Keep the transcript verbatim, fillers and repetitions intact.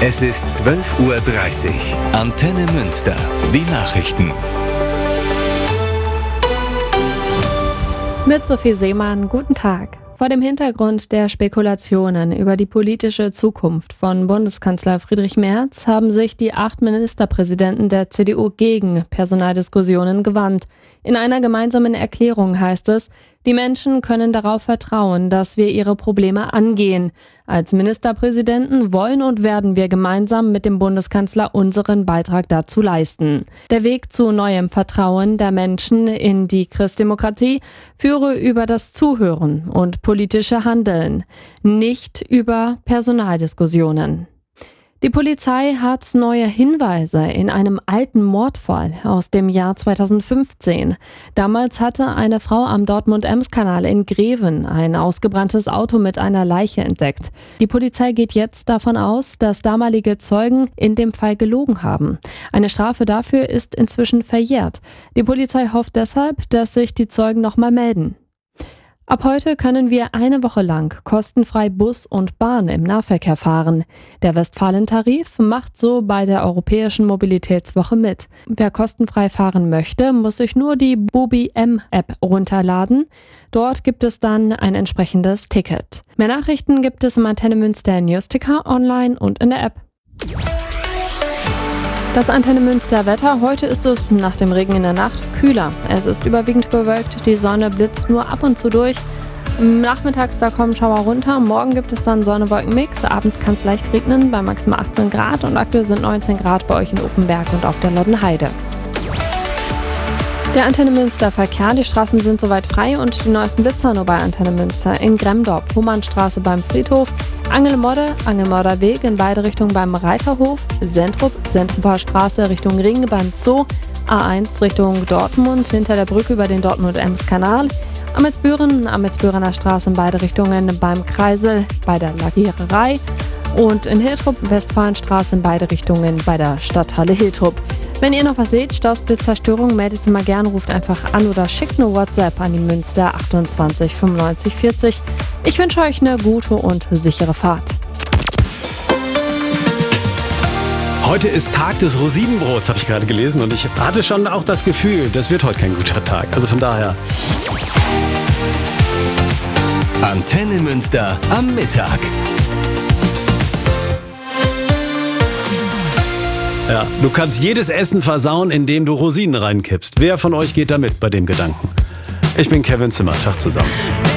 Es ist zwölf Uhr dreißig. Antenne Münster. Die Nachrichten. Mit Sophie Seemann, guten Tag. Vor dem Hintergrund der Spekulationen über die politische Zukunft von Bundeskanzler Friedrich Merz haben sich die acht Ministerpräsidenten der C D U gegen Personaldiskussionen gewandt. In einer gemeinsamen Erklärung heißt es, die Menschen können darauf vertrauen, dass wir ihre Probleme angehen. Als Ministerpräsidenten wollen und werden wir gemeinsam mit dem Bundeskanzler unseren Beitrag dazu leisten. Der Weg zu neuem Vertrauen der Menschen in die Christdemokratie führe über das Zuhören und politische Handeln, nicht über Personaldiskussionen. Die Polizei hat neue Hinweise in einem alten Mordfall aus dem Jahr zweitausendfünfzehn. Damals hatte eine Frau am Dortmund-Ems-Kanal in Greven ein ausgebranntes Auto mit einer Leiche entdeckt. Die Polizei geht jetzt davon aus, dass damalige Zeugen in dem Fall gelogen haben. Eine Strafe dafür ist inzwischen verjährt. Die Polizei hofft deshalb, dass sich die Zeugen nochmal melden. Ab heute können wir eine Woche lang kostenfrei Bus und Bahn im Nahverkehr fahren. Der Westfalen-Tarif macht so bei der Europäischen Mobilitätswoche mit. Wer kostenfrei fahren möchte, muss sich nur die BubiM-App runterladen. Dort gibt es dann ein entsprechendes Ticket. Mehr Nachrichten gibt es im Antenne Münster Newsticker online und in der App. Das Antenne Münster Wetter. Heute ist es nach dem Regen in der Nacht kühler. Es ist überwiegend bewölkt, die Sonne blitzt nur ab und zu durch. Nachmittags da kommen Schauer runter. Morgen gibt es dann Sonne-Wolken-Mix. Abends kann es leicht regnen bei maximal achtzehn Grad und aktuell sind neunzehn Grad bei euch in Oppenberg und auf der Loddenheide. Der Antenne Münster Verkehr. Die Straßen sind soweit frei und die neuesten Blitzer nur bei Antenne Münster in Gremdorp, Humannstraße beim Friedhof, Angelmodde, Angelmodder Weg in beide Richtungen beim Reiterhof, Sentrup, Sentruper Straße Richtung Ring beim Zoo, A eins Richtung Dortmund hinter der Brücke über den Dortmund-Ems-Kanal, Amelsbüren, Amelsbürener Straße in beide Richtungen beim Kreisel bei der Lackiererei und in Hiltrup Westfalenstraße in beide Richtungen bei der Stadthalle Hiltrup. Wenn ihr noch was seht, Staus, Blitzer, Störungen, meldet sie mal gern, ruft einfach an oder schickt eine WhatsApp an die Münster achtundzwanzig fünfundneunzig vierzig. Ich wünsche euch eine gute und sichere Fahrt. Heute ist Tag des Rosinenbrots, habe ich gerade gelesen, und ich hatte schon auch das Gefühl, das wird heute kein guter Tag. Also von daher. Antenne Münster am Mittag. Ja, du kannst jedes Essen versauen, indem du Rosinen reinkippst. Wer von euch geht da mit bei dem Gedanken? Ich bin Kevin Zimmer. Tag zusammen.